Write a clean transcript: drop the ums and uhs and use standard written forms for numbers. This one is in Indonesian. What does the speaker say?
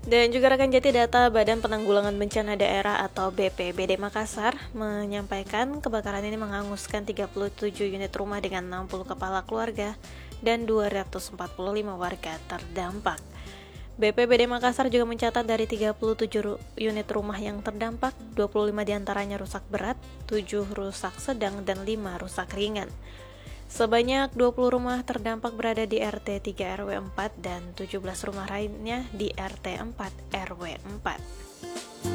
Dan juga rekan Jati, data Badan Penanggulangan Bencana Daerah atau BPBD Makassar menyampaikan kebakaran ini menghanguskan 37 unit rumah dengan 60 kepala keluarga dan 245 warga terdampak. BPBD Makassar juga mencatat dari 37 unit rumah yang terdampak, 25 diantaranya rusak berat, 7 rusak sedang, dan 5 rusak ringan. Sebanyak 20 rumah terdampak berada di RT 3 RW 4 dan 17 rumah lainnya di RT 4 RW 4.